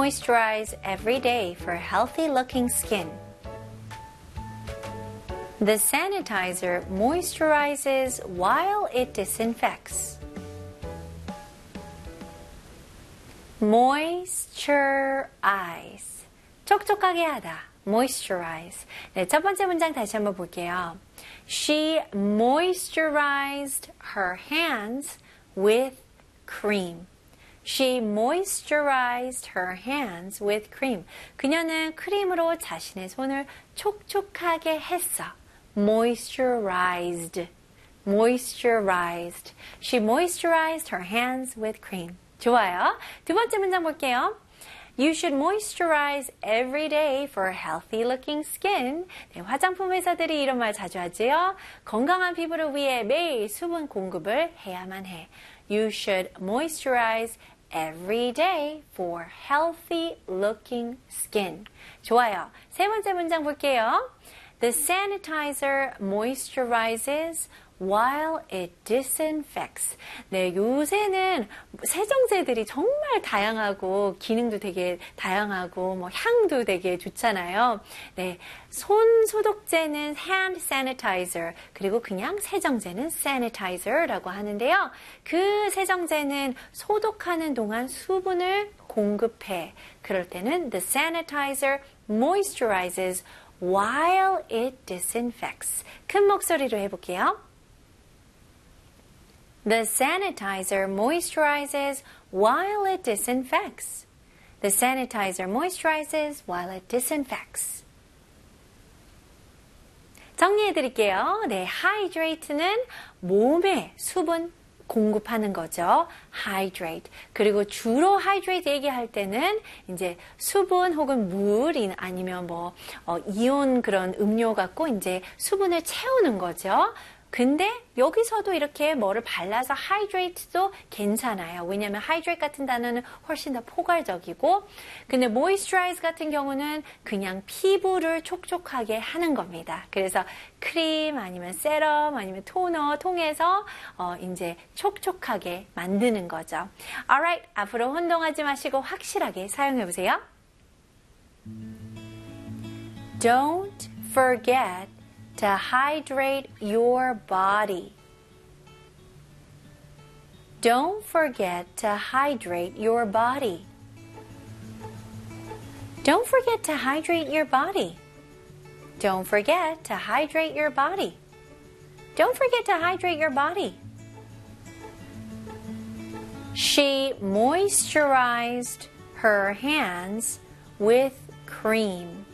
moisturize every day for healthy-looking skin. The sanitizer moisturizes while it disinfects. Moisturize. 촉촉하게 하다. Moisturize. 네, 첫 번째 문장 다시 한번 볼게요. She moisturized her hands with cream. She moisturized her hands with cream. 그녀는 크림으로 자신의 손을 촉촉하게 했어. Moisturized. Moisturized. She moisturized her hands with cream. 좋아요. 두 번째 문장 볼게요. You should moisturize every day for healthy looking skin. 네, 화장품 회사들이 이런 말 자주 하지요. 건강한 피부를 위해 매일 수분 공급을 해야만 해. You should moisturize every day for healthy looking skin. 좋아요. 세 번째 문장 볼게요. The sanitizer moisturizes while it disinfects. 네, 요새는 세정제들이 정말 다양하고 기능도 되게 다양하고 뭐 향도 되게 좋잖아요. 네, 손 소독제는 hand sanitizer 그리고 그냥 세정제는 sanitizer라고 하는데요. 그 세정제는 소독하는 동안 수분을 공급해. 그럴 때는 the sanitizer moisturizes while it disinfects. 큰 목소리로 해볼게요. The sanitizer moisturizes while it disinfects. The sanitizer moisturizes while it disinfects. 정리해 드릴게요. 네, hydrate는 몸에 수분 공급하는 거죠. hydrate. 그리고 주로 hydrate 얘기할 때는 이제 수분 혹은 물 아니면 뭐 이온 그런 음료 갖고 이제 수분을 채우는 거죠. 근데 여기서도 이렇게 뭐를 발라서 hydrate도 괜찮아요. 왜냐하면 hydrate 같은 단어는 훨씬 더 포괄적이고 근데 moisturize 같은 경우는 그냥 피부를 촉촉하게 하는 겁니다. 그래서 크림 아니면 세럼 아니면 토너 통해서 이제 촉촉하게 만드는 거죠. Alright, 앞으로 혼동하지 마시고 확실하게 사용해 보세요. Don't forget to hydrate your body. Don't forget to hydrate your body. Don't forget to hydrate your body. Don't forget to hydrate your body. Don't forget to hydrate your body. She moisturized her hands with cream.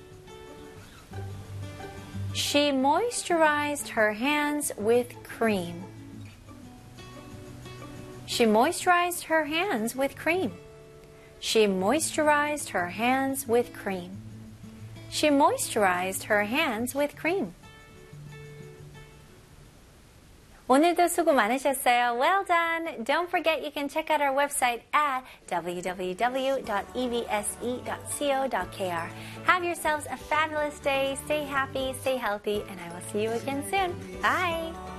She moisturized her hands with cream. She moisturized her hands with cream. She moisturized her hands with cream. She moisturized her hands with cream. 오늘도 수고 많으셨어요. Well done. Don't forget you can check out our website at www.evse.co.kr. Have yourselves a fabulous day. Stay happy, stay healthy, and I will see you again soon. Bye.